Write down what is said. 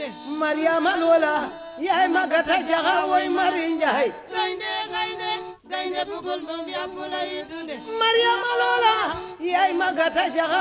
Mariama Lola yaay magata jaxa woy Mari Njaay gaynde bugul moom yàpp lay dunde Mariama Lola yaay magata jaxa